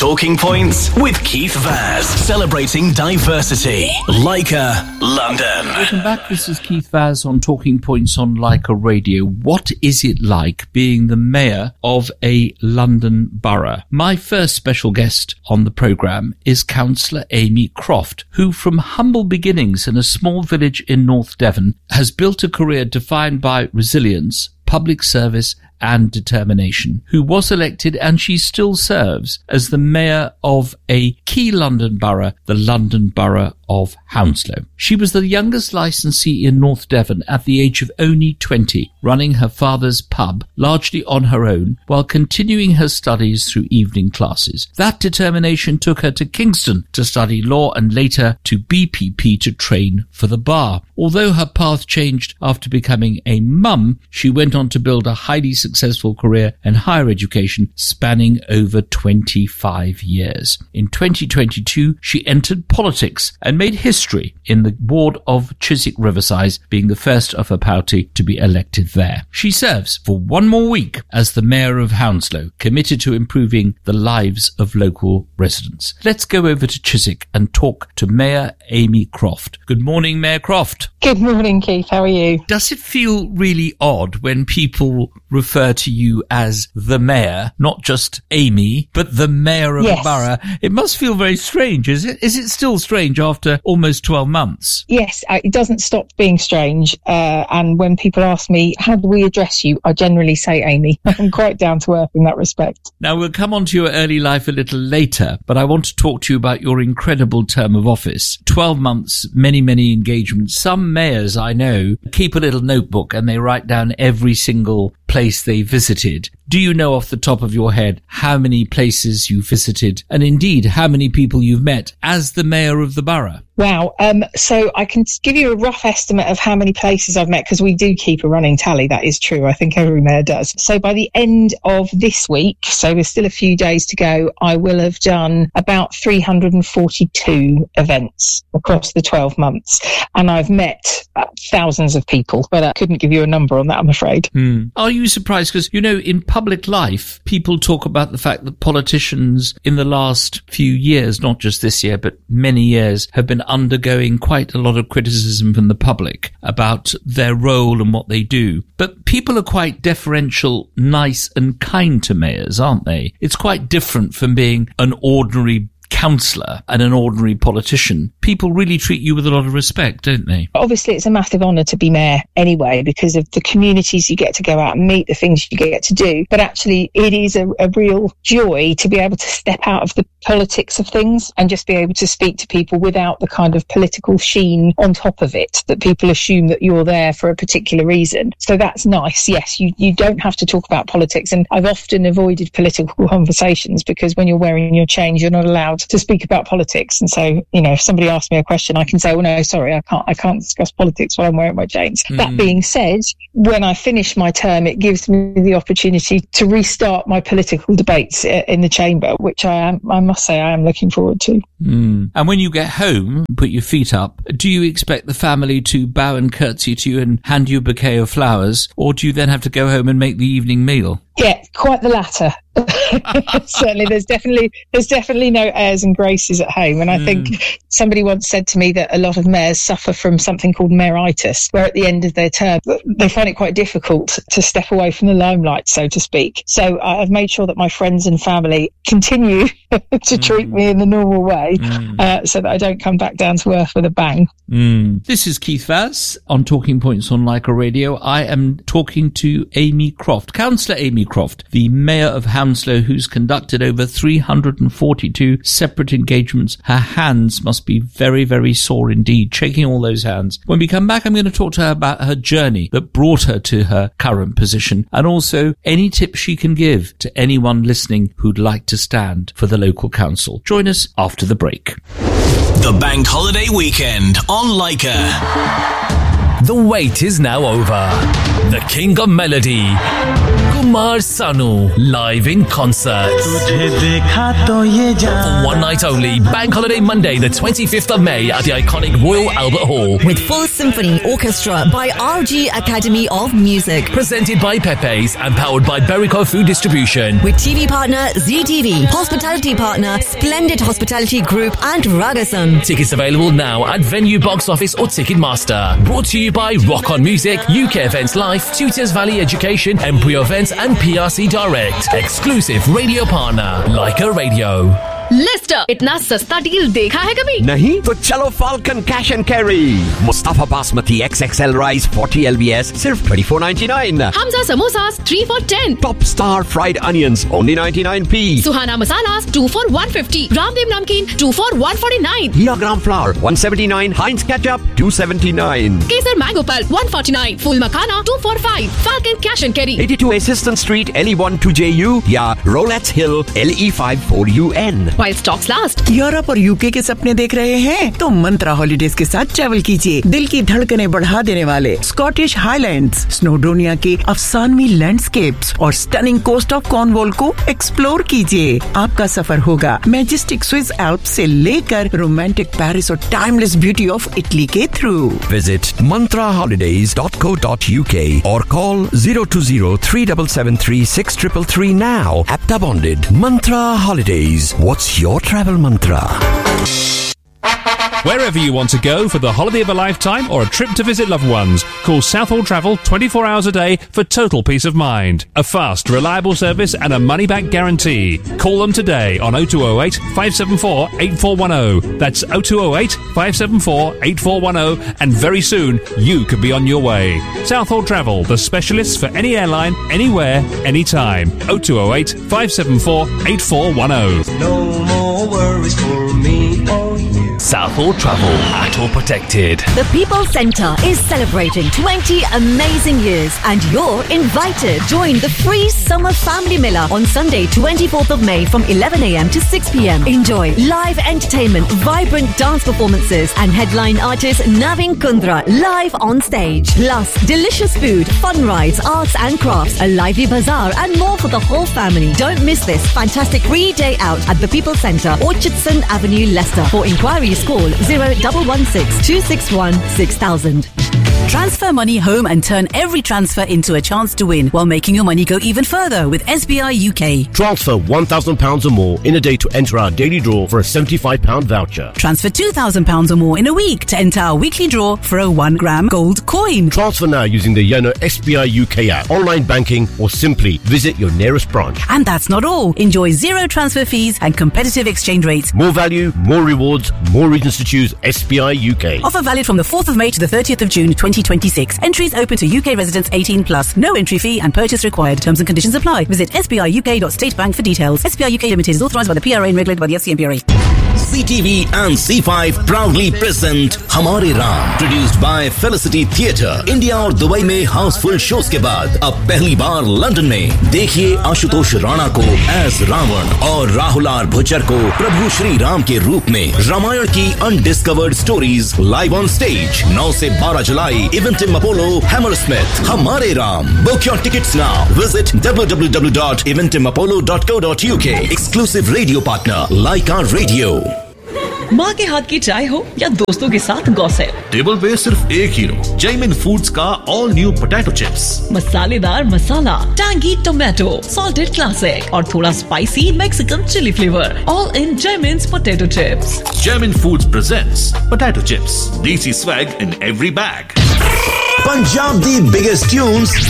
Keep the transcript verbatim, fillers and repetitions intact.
Talking Points with Keith Vaz, celebrating diversity. Leica, London. Welcome back. This is Keith Vaz on Talking Points on Leica Radio. What is it like being the mayor of a London borough? My first special guest on the programme is Councillor Amy Croft, who from humble beginnings in a small village in North Devon has built a career defined by resilience, public service and determination, who was elected and she still serves as the mayor of a key London borough, the London Borough of Hounslow. She was the youngest licensee in North Devon at the age of only twenty, running her father's pub largely on her own while continuing her studies through evening classes. That determination took her to Kingston to study law and later to B P P to train for the bar. Although her path changed after becoming a mum, she went on to build a highly successful career in higher education spanning over twenty-five years. In twenty twenty-two, she entered politics and made history in the ward of Chiswick Riverside, being the first of her party to be elected there. She serves for one more week as the mayor of Hounslow, committed to improving the lives of local residents. Let's go over to Chiswick and talk to Mayor Amy Croft. Good morning, Mayor Croft. Good morning, Keith. How are you? Does it feel really odd when people refer to you as the mayor, not just Amy, but the mayor of yes. a borough? It must feel very strange, is it? Is it still strange after almost twelve months? Yes, it doesn't stop being strange. Uh, and when people ask me, how do we address you? I generally say Amy. I'm quite down to earth in that respect. Now, we'll come on to your early life a little later, but I want to talk to you about your incredible term of office. twelve months, many, many engagements. Some mayors I know keep a little notebook and they write down every single place they visited. Do you know off the top of your head how many places you visited and indeed how many people you've met as the mayor of the borough? Wow. Um, so I can give you a rough estimate of how many places I've met because we do keep a running tally. That is true. I think every mayor does. So by the end of this week, so there's still a few days to go, I will have done about three hundred forty-two events across the twelve months. And I've met uh, thousands of people, but I couldn't give you a number on that, I'm afraid. Hmm. Are you surprised? Because, you know, in public life, people talk about the fact that politicians in the last few years, not just this year, but many years, have been undergoing quite a lot of criticism from the public about their role and what they do. But people are quite deferential, nice and kind to mayors, aren't they? It's quite different from being an ordinary councillor and an ordinary politician. People really treat you with a lot of respect, don't they? Obviously, it's a massive honour to be mayor anyway, because of the communities you get to go out and meet, the things you get to do. But actually, it is a, a real joy to be able to step out of the politics of things and just be able to speak to people without the kind of political sheen on top of it, that people assume that you're there for a particular reason. So that's nice. Yes, you, you don't have to talk about politics. And I've often avoided political conversations because when you're wearing your chains, you're not allowed to speak about politics. And so, you know, if somebody asks me a question, I can say, oh no, sorry, I can't, I can't discuss politics while I'm wearing my chains. Mm. That being said, when I finish my term, it gives me the opportunity to restart my political debates in the chamber, which I am, I must say, I am looking forward to. Mm. And when you get home, put your feet up, do you expect the family to bow and curtsy to you and hand you a bouquet of flowers, or do you then have to go home and make the evening meal? Yeah, quite the latter. Certainly, there's definitely there's definitely no airs and graces at home. And I mm. think somebody once said to me that a lot of mayors suffer from something called mayoritis, where at the end of their term, they find it quite difficult to step away from the limelight, so to speak. So I've made sure that my friends and family continue to mm. treat me in the normal way, mm. uh, so that I don't come back down to earth with a bang. Mm. This is Keith Vaz on Talking Points on Leica Radio. I am talking to Amy Croft, Councillor Amy Croft, the Mayor of Hounslow, who's conducted over three hundred forty-two separate engagements. Her hands must be very, very sore indeed, shaking all those hands. When we come back, I'm going to talk to her about her journey that brought her to her current position, and also any tips she can give to anyone listening who'd like to stand for the local council. Join us after the break. The Bank Holiday Weekend on Leica. The wait is now over. The King of Melody, Kumar Sanu, live in concert. One night only, Bank Holiday Monday, the twenty-fifth of May at the iconic Royal Albert Hall. With full symphony orchestra by R G Academy of Music. Presented by Pepe's and powered by Berico Food Distribution. With T V partner Z T V, hospitality partner Splendid Hospitality Group and Ragasan. Tickets available now at Venue Box Office or Ticketmaster. Brought to you by Rock On Music, U K Events Life, Tutors Valley Education, Embryo Events and P R C Direct. Exclusive radio partner, Leica Radio. Leicester, इतना सस्ता deal देखा है कभी? नहीं तो चलो falcon cash and carry. Mustafa basmati x x L rice forty L B S सिर्फ twenty-four ninety-nine। Hamza samosas three for ten। Top star fried onions only ninety-nine p। Suhana masalas two for one fifty। Ramdev नमकीन two for one forty-nine। Here gram flower one seventy-nine। हाइंस ketchup two seventy-nine। Kesar mango pulp one forty-nine। Full makhana two for five। Falcon cash and carry eighty-two Assistant Street L E one two J U या Rolettes Hill L E five four U N। While stocks last। Europe और UK के सपने देख रहे हैं तो मंत्रा holidays के साथ ट्रैवल कीजिए। दिल की धड़कनें बढ़ा देने वाले स्कॉटिश हाईलैंड्स, स्नोडोनिया के अफसानवी लैंडस्केप्स और स्टनिंग कोस्ट ऑफ कॉर्नवॉल को एक्सप्लोर कीजिए। आपका सफर होगा मैजेस्टिक स्विस एल्प्स से लेकर रोमांटिक पेरिस और टाइमलेस ब्यूटी ऑफ इटली के through. Visit mantra holidays dot co dot U K or call zero two zero three seven seven three six three three now. Apta bonded. Mantra Holidays. What's your travel mantra? Wherever you want to go for the holiday of a lifetime or a trip to visit loved ones, call Southall Travel twenty-four hours a day for total peace of mind. A fast, reliable service and a money-back guarantee. Call them today on oh two oh eight five seven four eight four one oh. That's oh two oh eight five seven four eight four one oh, and very soon you could be on your way. Southall Travel, the specialists for any airline, anywhere, anytime. oh two oh eight five seven four eight four one oh. No more worries for me or you. Southall Travel, at all protected. The People Centre is celebrating twenty amazing years and you're invited. Join the free Summer Family Miller on Sunday twenty-fourth of May from eleven a m to six p m. Enjoy live entertainment, vibrant dance performances and headline artist Navin Kundra live on stage. Plus delicious food, fun rides, arts and crafts, a lively bazaar and more for the whole family. Don't miss this fantastic free day out at the People Centre, Orchardson Avenue, Leicester. For inquiries call zero one one six two six one six thousand. Transfer money home and turn every transfer into a chance to win while making your money go even further with S B I U K. Transfer one thousand pounds or more in a day to enter our daily draw for a seventy-five pound voucher. Transfer two thousand pounds or more in a week to enter our weekly draw for a one gram gold coin. Transfer now using the Yono S B I U K app, online banking or simply visit your nearest branch. And that's not all. Enjoy zero transfer fees and competitive exchange rates. More value, more rewards, more reasons to choose S B I U K. Offer valid from the fourth of May to the thirtieth of June twenty twenty-six. Entries open to U K residents eighteen plus. No entry fee and purchase required. Terms and conditions apply. Visit S B I U K dot state bank for details. S B I U K Limited is authorised by the P R A and regulated by the F C M P R A. C T V and C five proudly present Hamare Ram, produced by Felicity Theatre. India और Dubai में Housefull shows के बाद अब पहली बार London में देखिए आशुतोष राणा को as Ravan और राहुल आर भुच्चर को प्रभु श्री राम के रूप में रामायण की undiscovered stories live on stage नौ से बारह जुलाई इवेंटिम अपोलो हैमरस्मिथ. हमारे Ram. Book your tickets now. Visit w w w dot eventim apollo dot co dot U K. Exclusive radio partner Leica Radio. माँ के हाथ की चाय हो या दोस्तों के साथ गॉसिप, टेबल पे सिर्फ एक हीरो, जैमिन फूड्स का ऑल न्यू पोटैटो चिप्स. मसालेदार मसाला, टैंगी टोमेटो, सॉल्टेड क्लासिक और थोड़ा spicy Mexican chilli flavour, all in जैमिन्स potato chips. Jaimin foods presents potato chips, देसी swag in every bag. Punjab the biggest tunes